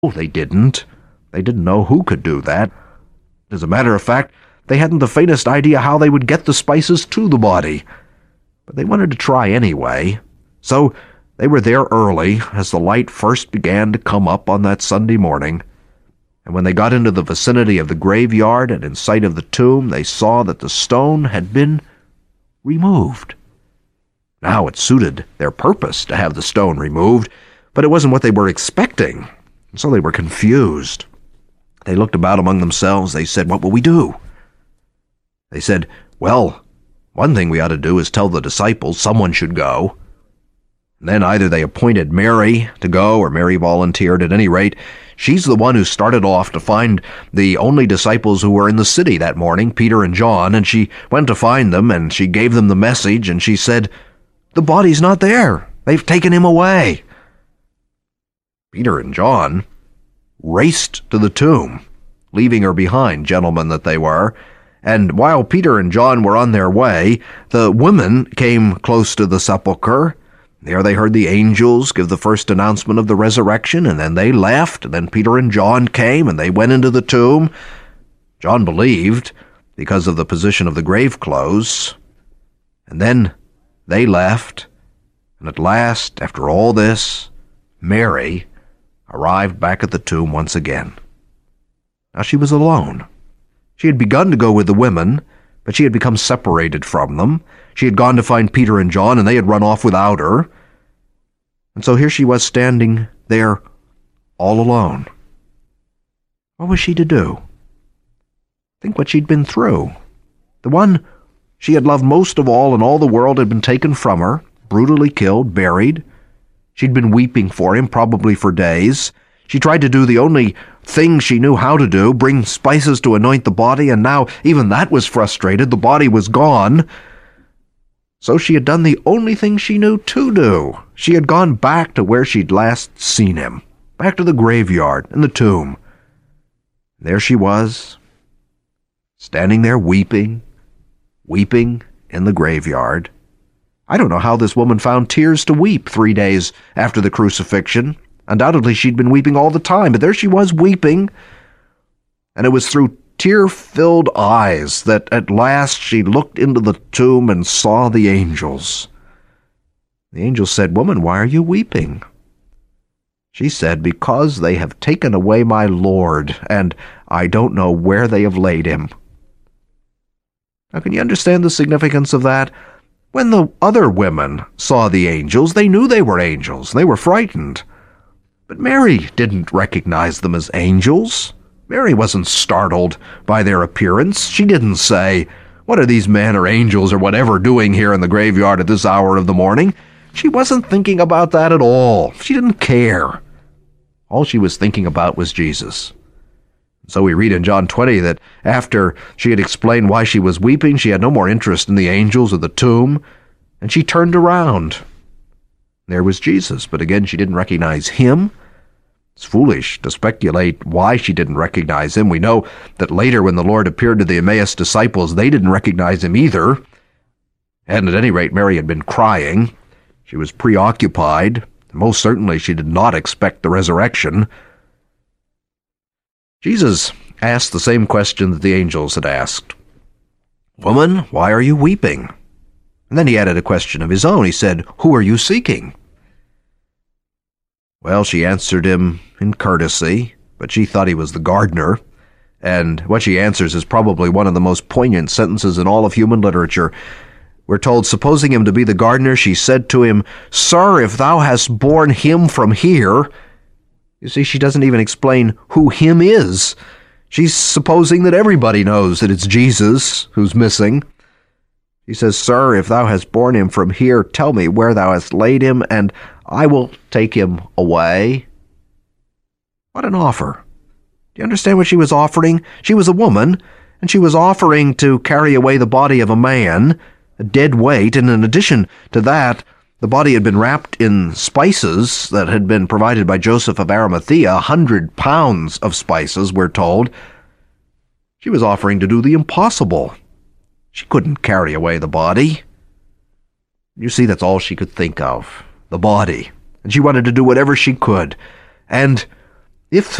They didn't. They didn't know who could do that. As a matter of fact, they hadn't the faintest idea how they would get the spices to the body. But they wanted to try anyway. So they were there early as the light first began to come up on that Sunday morning. And when they got into the vicinity of the graveyard and in sight of the tomb, they saw that the stone had been removed. Now it suited their purpose to have the stone removed, but it wasn't what they were expecting, so they were confused. They looked about among themselves. They said, "What will we do?" They said, "Well, one thing we ought to do is tell the disciples someone should go." And then either they appointed Mary to go, or Mary volunteered. At any rate, she's the one who started off to find the only disciples who were in the city that morning, Peter and John, and she went to find them, and she gave them the message, and she said, "The body's not there. They've taken him away." Peter and John raced to the tomb, leaving her behind, gentlemen that they were, and while Peter and John were on their way, the women came close to the sepulchre. There they heard the angels give the first announcement of the resurrection, and then they left, and then Peter and John came, and they went into the tomb. John believed, because of the position of the grave clothes, and then they left, and at last, after all this, Mary arrived back at the tomb once again. Now she was alone. She had begun to go with the women, but she had become separated from them. She had gone to find Peter and John, and they had run off without her. And so here she was standing there all alone. What was she to do? Think what she'd been through. The one she had loved most of all in all the world had been taken from her, brutally killed, buried. She'd been weeping for him, probably for days. She tried to do the only thing she knew how to do, bring spices to anoint the body, and now even that was frustrated. The body was gone. So she had done the only thing she knew to do. She had gone back to where she'd last seen him, back to the graveyard and the tomb. There she was, standing there weeping in the graveyard. I don't know how this woman found tears to weep 3 days after the crucifixion. Undoubtedly she'd been weeping all the time, but there she was weeping, and it was through tear-filled eyes that at last she looked into the tomb and saw the angels. The angels said, "Woman, why are you weeping?" She said, "Because they have taken away my Lord, and I don't know where they have laid him." Now, can you understand the significance of that? When the other women saw the angels, they knew they were angels. They were frightened. But Mary didn't recognize them as angels. Mary wasn't startled by their appearance. She didn't say, "What are these men or angels or whatever doing here in the graveyard at this hour of the morning?" She wasn't thinking about that at all. She didn't care. All she was thinking about was Jesus. So we read in John 20 that after she had explained why she was weeping, she had no more interest in the angels or the tomb, and she turned around. There was Jesus, but again she didn't recognize him. It's foolish to speculate why she didn't recognize him. We know that later when the Lord appeared to the Emmaus disciples, they didn't recognize him either. And at any rate, Mary had been crying. She was preoccupied. Most certainly she did not expect the resurrection. Jesus asked the same question that the angels had asked. "Woman, why are you weeping?" And then he added a question of his own. He said, "Who are you seeking?" Well, she answered him in courtesy, but she thought he was the gardener. And what she answers is probably one of the most poignant sentences in all of human literature. We're told, supposing him to be the gardener, she said to him, "Sir, if thou hast borne him from here..." You see, she doesn't even explain who him is. She's supposing that everybody knows that it's Jesus who's missing. She says, "Sir, if thou hast borne him from here, tell me where thou hast laid him, and I will take him away." What an offer. Do you understand what she was offering? She was a woman, and she was offering to carry away the body of a man, a dead weight, and in addition to that, the body had been wrapped in spices that had been provided by Joseph of Arimathea, 100 pounds of spices, we're told. She was offering to do the impossible. She couldn't carry away the body. You see, that's all she could think of, the body. And she wanted to do whatever she could. And If